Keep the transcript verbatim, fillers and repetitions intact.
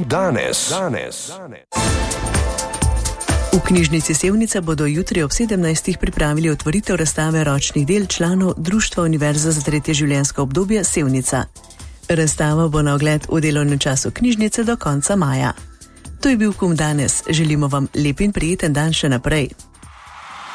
danes. danes. V knjižnici Sevnica bodo jutri ob sedemnajstih pripravili otvoritev razstave ročnih del članov Društva Univerza za tretje življenjsko obdobje Sevnica. Razstava bo na ogled v delovnem času knjižnice do konca maja. To je bil Kum danes. Želimo vam lep in prijeten dan še naprej.